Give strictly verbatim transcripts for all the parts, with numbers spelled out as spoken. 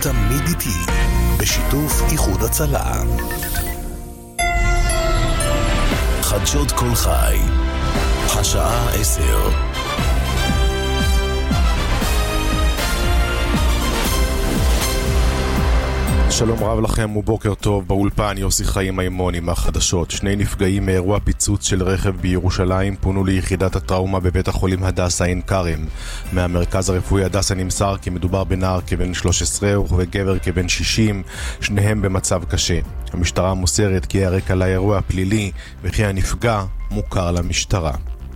תמיד איתי, בשיתוף איחוד הצלה. חדשות כל חי, השעה עשר. שלום רב לכם ובוקר טוב. באולפן יוסי חיים מימון עם החדשות. שני נפגעים מאירוע פיצוץ של רכב בירושלים פונו ליחידת הטראומה בבית החולים הדסה עין כרם. מהמרכז הרפואי הדסה נמסר כי מדובר בנער כבן שלוש עשרה ובגבר כבן שישים, שניהם במצב קשה. המשטרה מוסרת כי הרקע לאירוע פלילי וכי הנפגע מוכר למשטרה.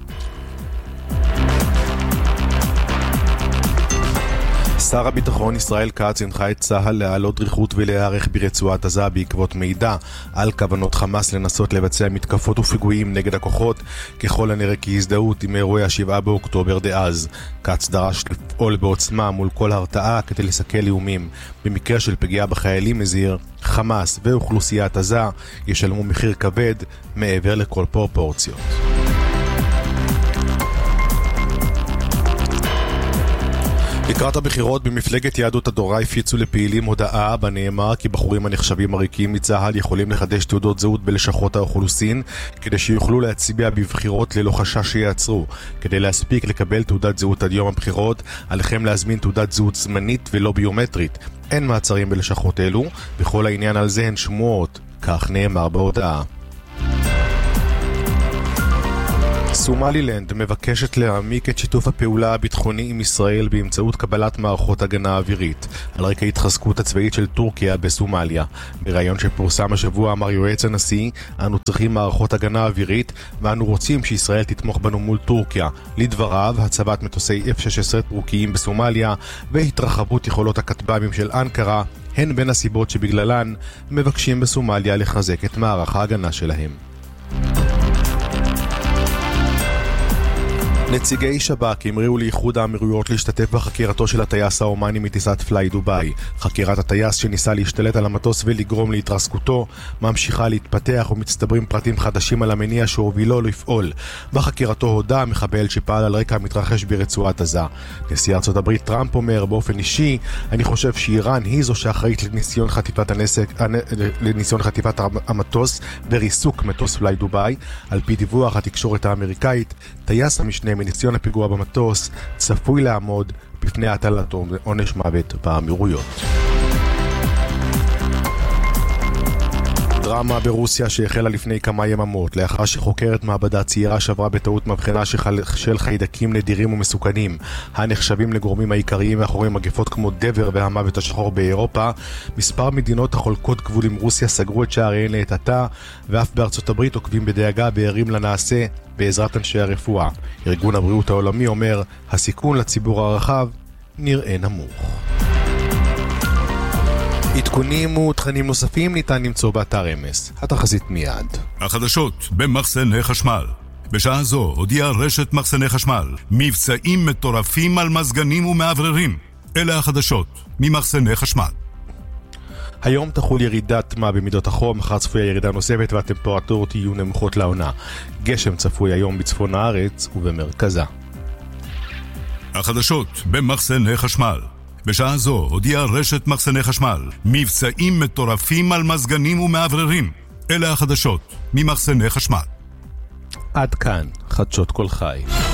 שר הביטחון ישראל כץ הנחה את צה"ל להעלות דריכות ולהיערך ברצועת עזה בעקבות מידע על כוונות חמאס לנסות לבצע מתקפות ופיגועים נגד הכוחות, ככל הנראה כהזדהות עם אירועי השבעה באוקטובר דאז. כץ דרש לפעול בעוצמה מול כל הרתעה כדי לסכל איומים. במקרה של פגיעה בחיילים מזהיר, חמאס ואוכלוסיית עזה ישלמו מחיר כבד מעבר לכל פרופורציות. לקראת הבחירות במפלגת יהדות התורה הפיצו לפעילים הודעה בה נאמר כי בחורים הנחשבים עריקים מצה"ל יכולים לחדש תעודות זהות בלשכות האוכלוסין כדי שיוכלו להצביע בבחירות ללא חשש שיעצרו. כדי להספיק לקבל תעודת זהות עד יום הבחירות עליכם להזמין תעודת זהות זמנית ולא ביומטרית. אין מעצרים בלשכות אלו, בכל העניין על זה הן שמועות, כך נאמר בהודעה. סומלילנד מבקשת להעמיק את שיתוף הפעולה הביטחוני עם ישראל באמצעות קבלת מערכות הגנה אווירית על רקע התחזקות הצבאית של טורקיה בסומליה. בראיון שפורסם השבוע אמר יועץ הנשיא, אנו צריכים מערכות הגנה אווירית ואנו רוצים שישראל תתמוך בנו מול טורקיה. לדבריו, הצבת מטוסי אף שש עשרה טורקיים בסומליה והתרחבות יכולות הכטב"מים של אנקרה הן בין הסיבות שבגללן מבקשים בסומליה לחזק את מערך ההגנה שלהם. נציגי שב"כ המריאו לאיחוד האמירויות להשתתף בחקירתו של הטייס האומני מטיסת פליי דוביי. חקירת הטייס שניסה להשתלט על המטוס ולגרום להתרסקותו ממשיכה להתפתח ומצטברים פרטים חדשים על המניע שהובילו לפעול. בחקירתו הודה המחבל שפעל על רקע המתרחש ברצועת עזה. נשיא ארצות הברית טראמפ אומר באופן אישי, אני חושב שאיראן היא זו שאחראית לניסיון חטיפת הנסק, לניסיון חטיפת המטוס וריסוק מטוס פליי דוביי. על פי דיווח התקשורת האמריקאית, טייס המשנה מניסיון הפיגוע במטוס צפוי לעמוד בפני הטלת עונש מוות באמירויות. דרמה ברוסיה שהחלה לפני כמה יממות לאחר שחוקרת מעבדה צעירה שברה בטעות מבחנה של חיידקים נדירים ומסוכנים הנחשבים לגורמים העיקריים מאחורי מגפות כמו דבר והמוות השחור באירופה. מספר מדינות החולקות גבול עם רוסיה סגרו את שעריהן לעת עתה, ואף בארצות הברית עוקבים בדאגה וערים לנעשה בעזרת אנשי הרפואה. ארגון הבריאות העולמי אומר הסיכון לציבור הרחב נראה נמוך. עדכונים ותכנים נוספים ניתן למצוא באתר אמס. התחזית מיד. החדשות במחסני חשמל. בשעה זו הודיעה רשת מחסני חשמל מבצעים מטורפים על מזגנים ומעבררים. אלה החדשות ממחסני חשמל. היום תחול ירידת מה במידות החום, מחר צפויה ירידה נוספת והטמפרטורות יהיו נמוכות לעונה. גשם צפוי היום בצפון הארץ ובמרכזה. החדשות במחסני חשמל. בשעה זו הודיעה רשת מחסני חשמל מבצעים מטורפים על מזגנים ומעבררים. אלה החדשות ממחסני חשמל. עד כאן חדשות כל חי.